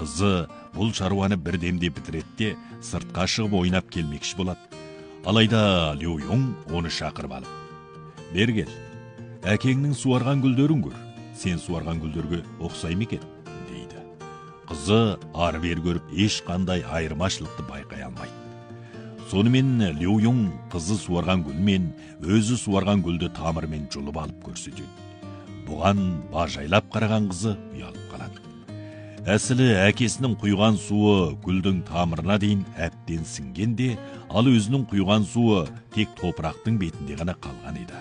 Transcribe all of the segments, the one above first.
Қызы бұл шаруаны бір демде бітіретте сыртқа шығып ойнап келмекші болады. Алайда Лю Юң оны шақырып алып: «Бер кел, әкеңнің суарған гүлдерін көр, сен суарған гүлдерге ұқсай ма екен?» дейді. Қызы ары-бері көріп ешқандай айырмашылықты байқай алмайды. Сонымен Лю Юң қызы суарған гүл мен өзі суарған гүлді тамырмен жұлып алып көрсетеді. Бұған бажайлап қараған қызы ұялып қалады. Әсілі әкесінің құйған суы гүлдің тамырына дейін әбден сіңгенде, ал өзінің құйған суы тек топырақтың бетінде ғана қалған еді.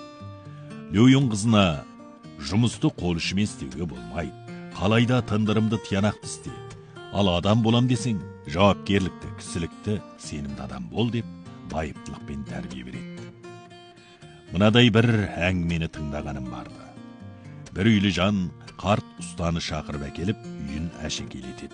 Лю Юң қызына: «Жұмысты қол ұшымен істеуге болмайды. Қалайда тындырымды тиянақты істе. Ал адам болам десең, жауапкерлікті, кісілікті, сенімді адам бол» деп байыптылықпен тәрбие береді. Мынадай бір әңгімені тыңдағаным барды. Бір үйлі жан қарт ұстаны шақырып әкеліп, үйін әшекейлетеді.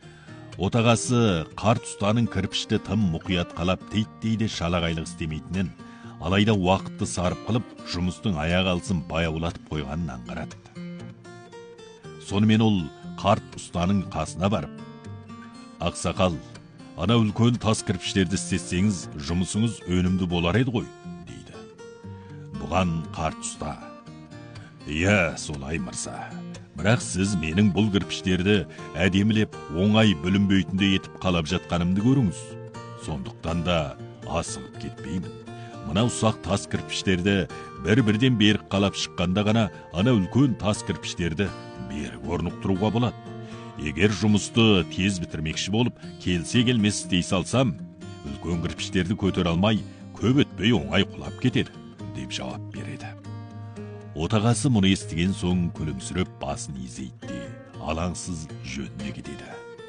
Отағасы қарт ұстаның кірпішті тым мұқият қалап дейді шалағайлық істемейтінін, алайда уақытты сарып қылып, жұмыстың аяқ алсын баяулатып қойғанын аңғарады. Сонымен ол қарт ұстаның қасына барып: «Ақсақал, ана үлкен тас кірпіштерді істесеңіз, жұмысыңыз өнімді болар еді ғой», дейді. Бұған қарт ұста: «Иә, солай мырза. Бірақ сіз менің бұл кірпіштерді әдемілеп, оңай бүлінбейтіндей етіп қалап жатқанымды көріңіз. Сондықтан да асығып кетпеймін. Мына ұсақ тас кірпіштерді бір-бірден берік қалап шыққанда ғана ана үлкен тас кірпіштерді берік орнықтыруға болады. Егер жұмысты тез бітірмекші болып, келсе келмес істей салсам, үлкен кірпіштерді көтер алмай, көп өтпей оңай құлап кетеді», деп жауап береді. Отағасы мұны естіген соң күлімсіреп басын изейді, алаңсыз жөніне кетеді.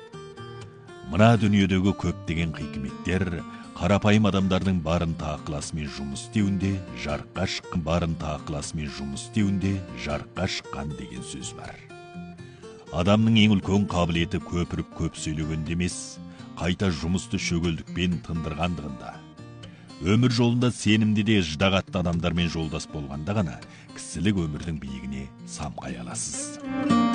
Мына дүниедегі көптеген хикметтер қарапайым адамдардың барынта ықыласымен жұмыс істеуінде, жарыққа шыққан барынта ықыласымен жұмыс істеуінде жарыққа шыққан деген сөз бар. Адамның ең үлкен қабілеті көпіріп көп сөйлегенде емес, қайта жұмысты шөгелдікпен тындырғандығында. Өмір жолында сенімді де ждағатты адамдармен жолдас болғанда ғана кісілік өмірдің биігіне самғай аласыз.